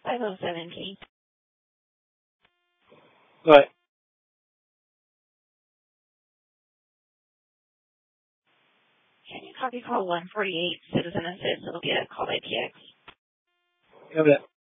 507P. Go ahead. Can you copy call 148, Citizen Assist? It'll be a call by PX. Go ahead.